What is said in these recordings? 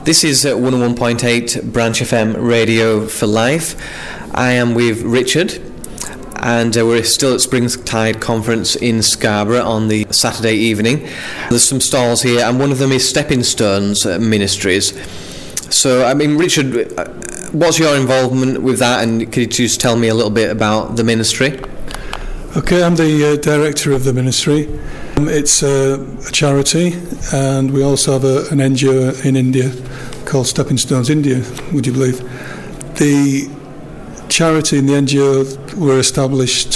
This is 101.8 Branch FM Radio for Life. I am with Richard, and we're still at Springtide Conference in Scarborough on the Saturday evening. There's some stalls here, and one of them is Stepping Stones Ministries. So, I mean, Richard, what's your involvement with that, and could you just tell me a little bit about the ministry? Okay, I'm the director of the ministry. It's a charity, and we also have an NGO in India called Stepping Stones India, would you believe? The charity and the NGO were established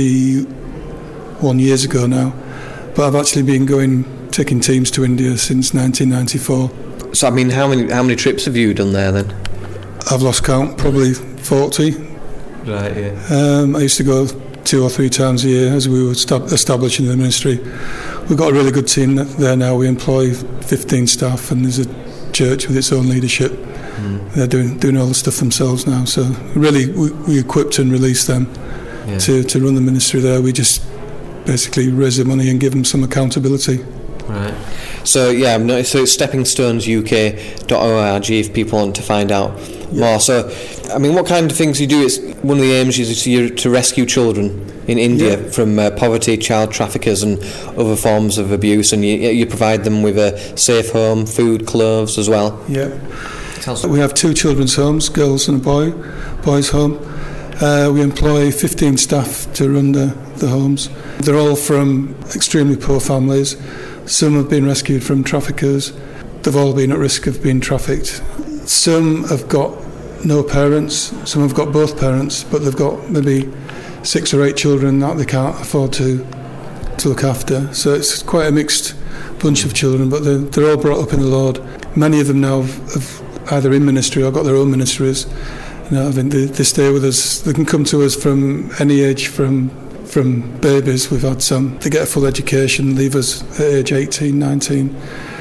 21 years ago now, but I've actually been taking teams to India since 1994. So, I mean, how many trips have you done there then? I've lost count, probably 40. Right, yeah. I used to go 2 or 3 times a year as we were establishing the ministry. We've got a really good team there now. We employ 15 staff, and there's a church with its own leadership. They're doing all the stuff themselves now. So really, we equipped and released them to run the ministry there. We just basically raise the money and give them some accountability. Right. So yeah, so it's steppingstonesuk.org if people want to find out more. So, I mean, what kind of things you do? It's one of the aims is to rescue children in India from poverty, child traffickers, and other forms of abuse, and you provide them with a safe home, food, clothes as well. Yeah. We have 2 children's homes, girls and a boys' home. We employ 15 staff to run the homes. They're all from extremely poor families. Some have been rescued from traffickers. They've all been at risk of being trafficked. Some have got no parents. Some have got both parents, but they've got maybe 6 or 8 children that they can't afford to look after. So it's quite a mixed bunch of children, but they're all brought up in the Lord. Many of them now have either in ministry or got their own ministries. You know, I mean, they stay with us. They can come to us from any age, from babies. We've had some. They get a full education, leave us at age 18, 19,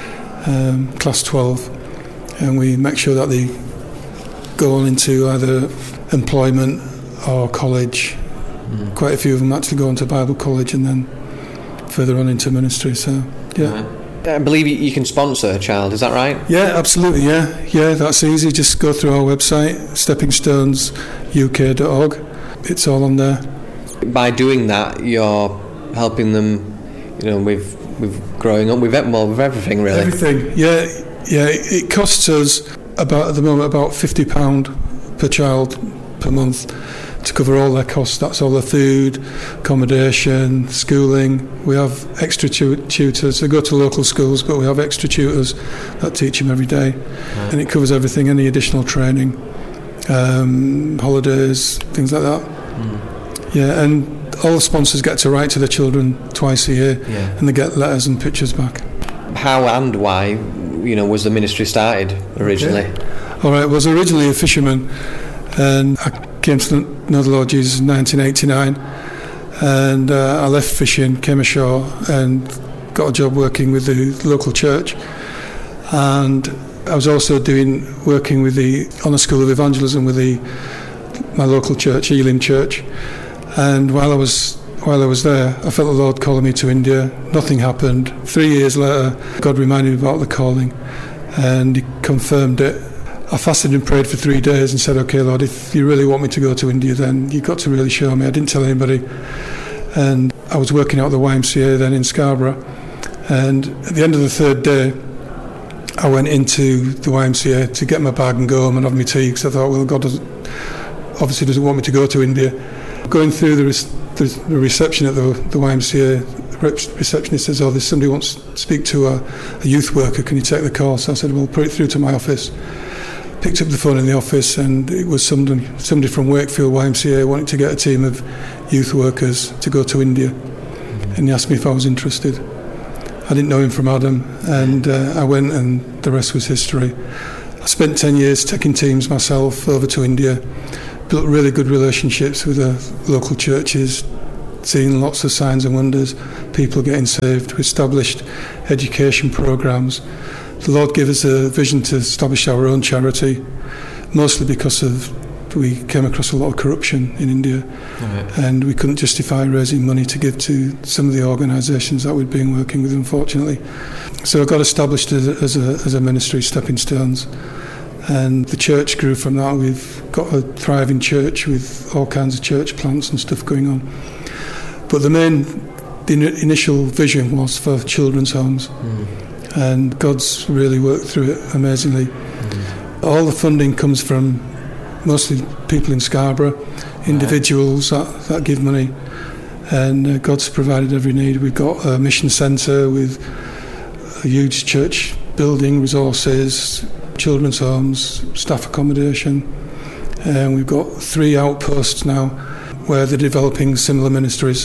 class 12, and we make sure that they go on into either employment or college. Quite a few of them actually go on to Bible college and then further on into ministry. So, yeah. I believe you can sponsor a child, is that right? Yeah, absolutely, yeah, that's easy. Just go through our website, steppingstonesuk.org. It's all on there. By doing that, you're helping them, with growing up, with everything, really. Everything, yeah. It costs us at the moment about £50 per child per month to cover all their costs. That's all the food, accommodation, schooling. We have extra tutors. They go to local schools, but we have extra tutors that teach them every day. Right. And it covers everything, any additional training, holidays, things like that. Yeah, and all the sponsors get to write to their children twice a year, and they get letters and pictures back. How and why, was the ministry started originally? Okay. All right, I was originally a fisherman, and I came to know the Lord Jesus in 1989, and I left fishing, came ashore, and got a job working with the local church. And I was also working with on a school of evangelism with my local church, Elim Church. And while I was there, I felt the Lord calling me to India. Nothing happened. 3 years later, God reminded me about the calling, and He confirmed it. I fasted and prayed for 3 days and said, okay, Lord, if you really want me to go to India, then you've got to really show me. I didn't tell anybody. And I was working out at the YMCA then in Scarborough. And at the end of the 3rd day, I went into the YMCA to get my bag and go home and have my tea, because I thought, well, God obviously doesn't want me to go to India. Going through the reception at the YMCA, the receptionist says, there's somebody who wants to speak to a youth worker. Can you take the call? So I said, well, put it through to my office. Picked up the phone in the office, and it was somebody from Wakefield YMCA wanting to get a team of youth workers to go to India. And he asked me if I was interested. I didn't know him from Adam, and I went, and the rest was history. I spent 10 years taking teams myself over to India, built really good relationships with the local churches, seeing lots of signs and wonders, people getting saved. We established education programs. The Lord gave us a vision to establish our own charity, mostly because of we came across a lot of corruption in India, and we couldn't justify raising money to give to some of the organisations that we'd been working with, unfortunately. So I got established as a ministry, Stepping Stones, and the church grew from that. We've got a thriving church with all kinds of church plants and stuff going on. But the initial vision was for children's homes, and God's really worked through it amazingly. All the funding comes from mostly people in Scarborough, individuals that give money, and God's provided every need. We've got a mission centre with a huge church building, resources, children's homes, staff accommodation, and we've got 3 outposts now where they're developing similar ministries,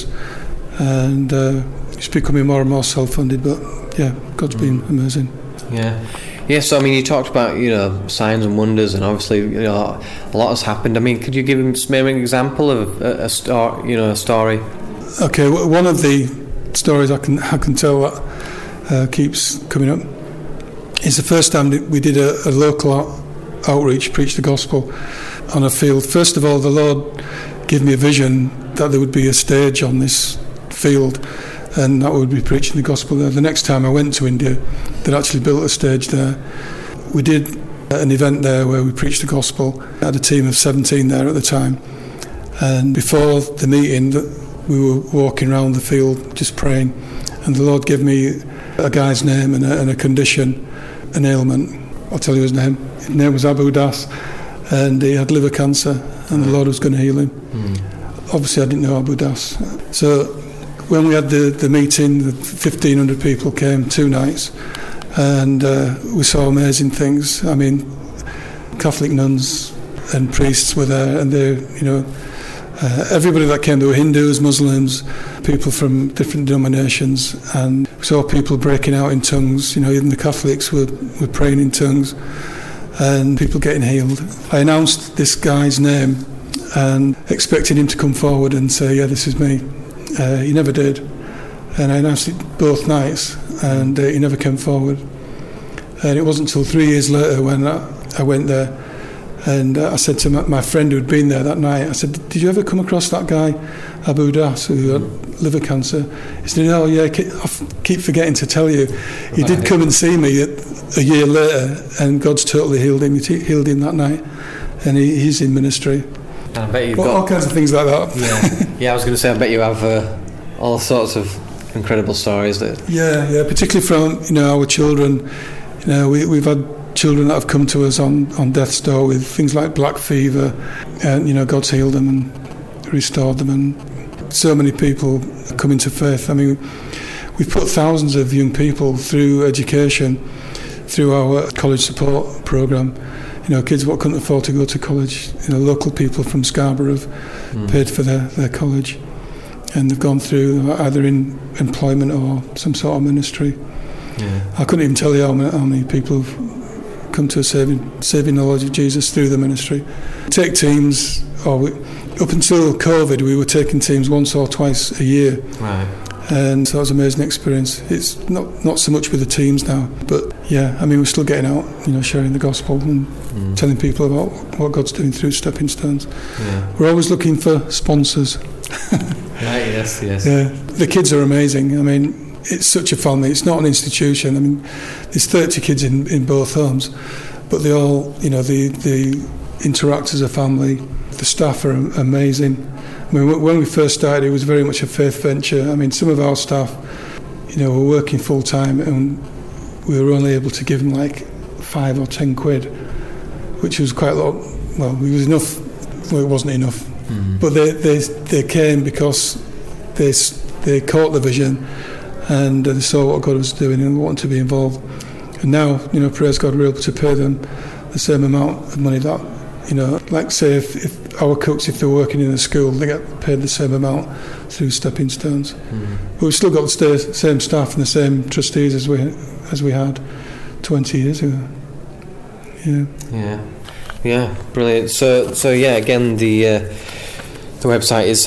and it's becoming more and more self-funded, but yeah, God's been amazing. Yeah, so I mean, you talked about, signs and wonders, and obviously, a lot has happened. I mean, could you give us maybe an example of a story? Okay, one of the stories I can tell that keeps coming up is the first time that we did a local outreach, preach the gospel on a field. First of all, the Lord gave me a vision that there would be a stage on this field, and that would be preaching the gospel there. The next time I went to India, they'd actually built a stage there. We did an event there where we preached the gospel. I had a team of 17 there at the time, and before the meeting we were walking around the field just praying, and the Lord gave me a guy's name and a condition, an ailment. I'll tell you his name. His name was Abu Das, and he had liver cancer, and the Lord was going to heal him. Obviously I didn't know Abu Das. So when we had the meeting, the 1,500 people came 2 nights, and we saw amazing things. I mean, Catholic nuns and priests were there, and they, everybody that came, there were Hindus, Muslims, people from different denominations, and we saw people breaking out in tongues. Even the Catholics were praying in tongues, and people getting healed. I announced this guy's name and expected him to come forward and say, yeah, this is me. He never did, and I announced it both nights, and he never came forward. And it wasn't until 3 years later when I went there, and I said to my friend who had been there that night, I said, did you ever come across that guy, Abu Das, who had liver cancer? He said, oh yeah, I keep forgetting to tell you. He did come and see me a year later, and God's totally healed him. He healed him that night, and he's in ministry. And I bet you've got all kinds of things like that. Yeah, I was going to say, I bet you have all sorts of incredible stories. Yeah, particularly from our children. We've had children that have come to us on death's door with things like black fever, and God's healed them and restored them, and so many people come into faith. I mean, we've put thousands of young people through education through our college support programme. Kids what couldn't afford to go to college, local people from Scarborough have paid for their college, and they've gone through either in employment or some sort of ministry. I couldn't even tell you how many people have come to a saving knowledge of Jesus through the ministry. Take teams, up until COVID, we were taking teams once or twice a year. Right. And so it was an amazing experience. It's not so much with the teams now, but yeah, I mean, we're still getting out, sharing the gospel and telling people about what God's doing through Stepping Stones. We're always looking for sponsors. Right, yes. Yeah, the kids are amazing. I mean, it's such a family. It's not an institution. I mean, there's 30 kids in both homes, but they all, they interact as a family. The staff are amazing. I mean, when we first started, it was very much a faith venture. I mean, some of our staff, were working full time, and we were only able to give them like 5 or 10 quid, which was quite a lot. Well, it was enough. Well, it wasn't enough, but they came because they caught the vision, and they saw what God was doing and wanted to be involved. And now, praise God, we're able to pay them the same amount of money that, like say if our cooks, if they're working in a school, they get paid the same amount through Stepping Stones. But we've still got the same staff and the same trustees as we had 20 years ago. Yeah, brilliant. So yeah, again, the website is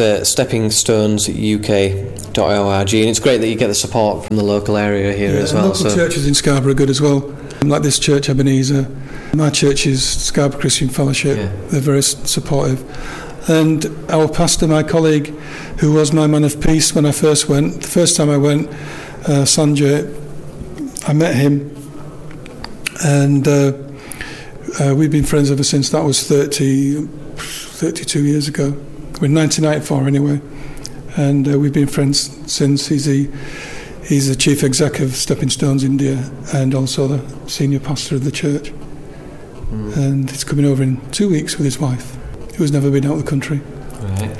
steppingstonesuk.org, and it's great that you get the support from the local area here as well. Local churches in Scarborough are good as well. Like this church, Ebenezer. My church is Scarborough Christian Fellowship. Yeah. They're very supportive. And our pastor, my colleague, who was my man of peace when I first went, the first time I went, Sanjay, I met him, and we've been friends ever since. That was 32 years ago. We're 1994 anyway, and we've been friends since. He's the chief exec of Stepping Stones India and also the senior pastor of the church. And he's coming over in 2 weeks with his wife, who's never been out of the country. Right.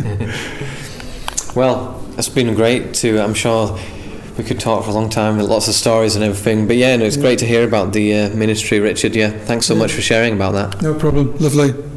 Well, it's been great I'm sure we could talk for a long time, lots of stories and everything. But it's great to hear about the ministry, Richard. Yeah, thanks so much for sharing about that. No problem. Lovely.